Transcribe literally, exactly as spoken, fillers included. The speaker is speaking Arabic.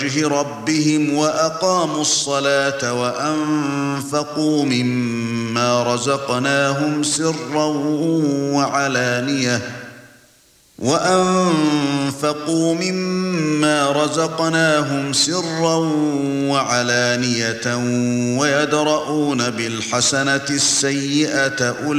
وجه ربهم وأقاموا الصلاة وأنفقوا مما رزقناهم سرا وعلانية وأنفقوا مما رزقناهم سرا وعلانية ويدرؤون بالحسنة السيئة